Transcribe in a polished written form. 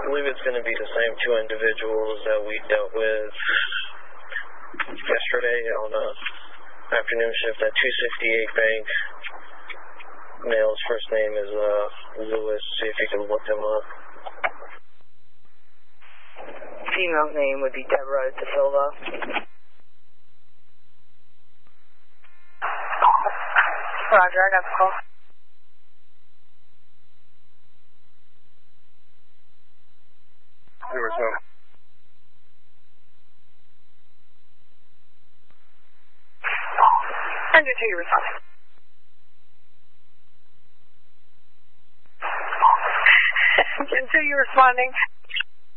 believe it's going to be the same two individuals that we dealt with yesterday on afternoon shift at 268 Bank. Male's first name is Lewis. See if you can look him up. Female's name would be Deborah Da Silva. Roger, I got the call. There was no. Send it to your response. Until you're responding.